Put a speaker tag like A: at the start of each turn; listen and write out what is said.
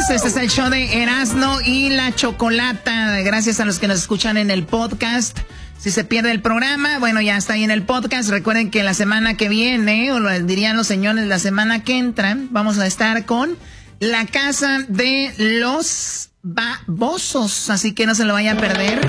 A: días. Este es el show de Erasmo y la Chocolata. Gracias a los que nos escuchan en el podcast. Si se pierde el programa, bueno, ya está ahí en el podcast. Recuerden que la semana que viene, o lo dirían los señores, la semana que entra, vamos a estar con la casa de los babosos. Así que no se lo vaya a perder.